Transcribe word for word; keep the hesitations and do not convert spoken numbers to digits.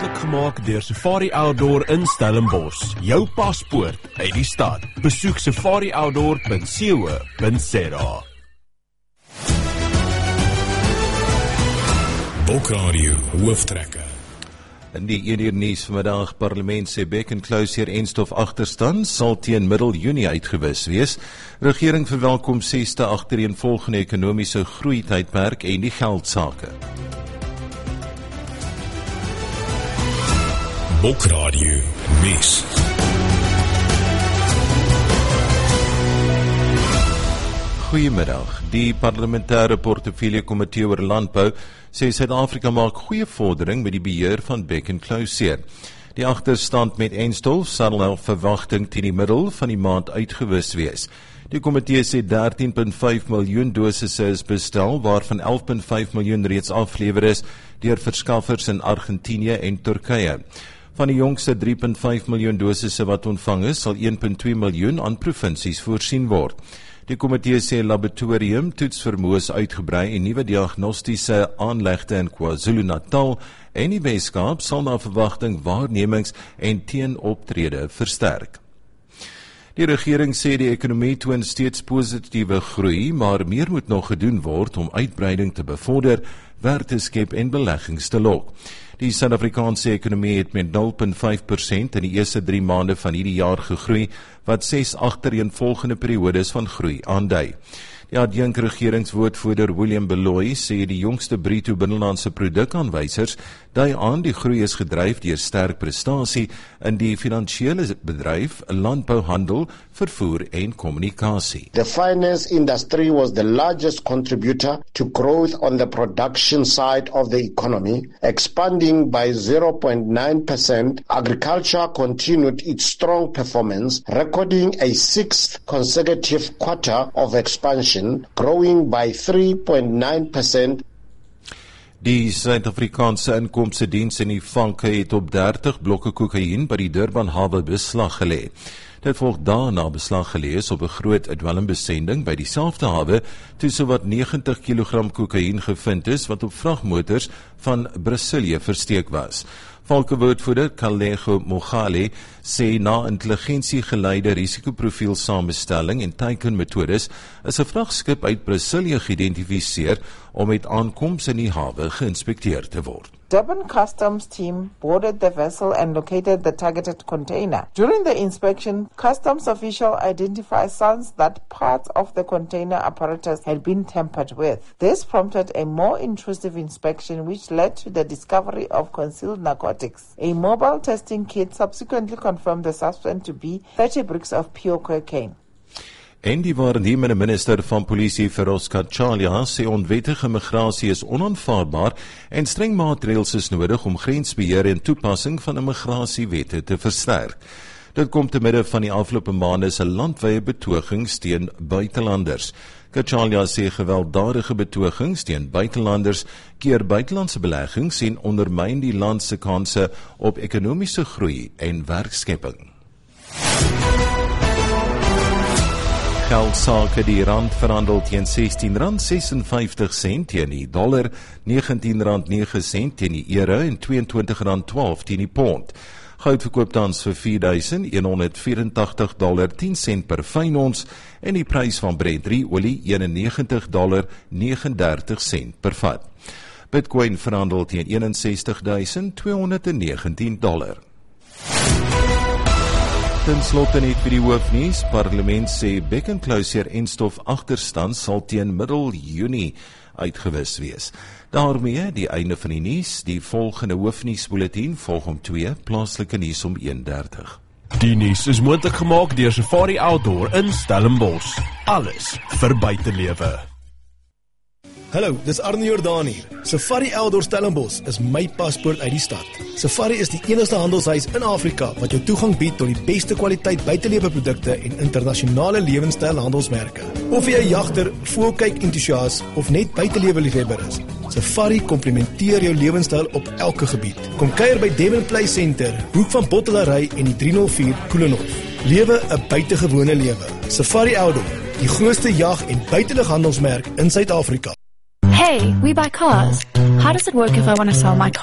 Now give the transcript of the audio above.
moontlik gemaak deur Safari Outdoor in Stellenbosch. Jou paspoort uit die stad. Besoek safari outdoor punt co punt za. Bokradio hooftrekke. In die een uur nuus vanmiddag, parlement sê Beck en Closier enstof agterstand sal teen middel Junie uitgewis wees. Regering verwelkom sesde agtereenvolgende ekonomiese groeitydperk en die geldsake. Bokradio nuus. Goeiemiddag. Die parlementêre portefeulje komitee oor landbou sê Suid-Afrika maak goeie vordering met die beheer van Beck en Closier. Die agterstand met enstof sal na verwagting teen die middel van die maand uitgewis wees. Die komitee sê dertien punt vyf miljoen dosisse is bestel, waarvan elf punt vyf miljoen reeds afgelewer is deur verskaffers in Argentinië en Turkye. Van die jongste drie punt vyf miljoen dosisse wat ontvang is, sal een punt twee miljoen aan provinsies voorsien word. Die komitee sê laboratorium toetsvermoë is uitgebrei en nuwe diagnostiese aanlegte in KwaZulu-Natal en die Weskaap sal na verwagting waarnemings en teenoptrede versterk. Die regering sê die ekonomie toon steeds positiewe groei, maar meer moet nog gedoen word om uitbreiding te bevorder, werk te skep en beleggings te lok. Die Suid-Afrikaanse ekonomie het met nul punt vyf persent in die eerste drie maande van hierdie jaar gegroei, wat ses agtereenvolgende periodes van groei aandui. Die adjunk regeringswoordvoerder William Beloy sê die jongste bruto binnelandse produkaanwysers dui aan die groei is gedryf deur sterk prestasie in die finansiële bedryf, landbouhandel, vervoer en kommunikasie. The finance industry was the largest contributor to growth on the production side of the economy, expanding by zero point nine percent. Agriculture continued its strong performance, recording a sixth consecutive quarter of expansion, growing by three point nine percent. Die Suid-Afrikaanse Inkomstediens en die vanke het op dertig blokke kokain by die Durban hawe beslag gelê. Dit volg daarna beslag gelê is op 'n groot dwelmbesending by dieselfde hawe, toe sowat negentig kilogram kokain gevind is wat op vragmotors van Brasilië versteek was. Valke-woordvoerder Kalego Mogale sê na intelligensiegeleide risikoprofiel samestelling en teikenmetodes is 'n vragskip uit Brasilië geïdentifiseer om met aankoms in die hawe geïnspekteer te word. Durban Customs team boarded the vessel and located the targeted container. During the inspection, customs official identified signs that parts of the container apparatus had been tampered with. This prompted a more intrusive inspection which led to the discovery of concealed narcotics. A mobile testing kit subsequently confirmed the substance to be thirty bricks of pure cocaine. En die waarnemende minister van polisie Feroz Khatchalia sê onwettige migrasie is onaanvaarbaar en streng maatreëls is nodig om grensbeheer en toepassing van immigrasiewette te versterk. Dit kom te midde van die afgelope maande se landwyse betogings teen buitelanders. Khatchalia sê gewelddadige betogings teen buitelanders keer buitelandse beleggings en ondermyn die land se kanse op ekonomiese groei en werkskepping. Geldsake, die rand verhandel teen sestien rand sesenvyftig sent teen die dollar, negentien rand nege sent teen die euro en tweeëntwintig rand twaalf teen die pond. Goud verkoop tans vir vier duisend honderd vyerentagtig dollar tien sent per fyn ons en die prys van Brent olie eenennegentig dollar negenendertig sent per vat. Bitcoin verhandel teen eenensestig duisend tweehonderdnegentien dollar. Ten slotte net vir die hoofnuus, parlement sê Beck en Closier enstof agterstand sal teen middel Junie uitgewis wees. Daarmee die einde van die nuus, die volgende hoofnuusbulletin volg om twee, plaaslike nuus om een dertig. Die nuus is moontlik gemaak deur Safari Outdoor in Stellenbosch. Alles vir buitelewe. Hallo, dis Arne Jordaan hier. Safari Outdoor Stellenbosch is my paspoort uit die stad. Safari is die enigste handelshuis in Afrika wat jou toegang bied tot die beste kwaliteit buiteleweprodukte en internasionale lewenstyl handelsmerke. Of jy 'n jagter, voelkyk entoesias of net buiteleweliefhebber is, Safari komplementeer jou lewenstyl op elke gebied. Kom kuier by Devon Play Center, hoek van Bottelary en die drie nul vier Koelenhof. Lewe 'n buitengewone lewe. Safari Outdoor, die grootste jag- en buitelughandelsmerk in Suid-Afrika. Hey, we buy cars. How does it work if I want to sell my car?